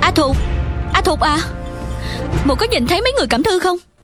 A Thục, A Thục à, muội có nhìn thấy mấy người Cẩm Thư không?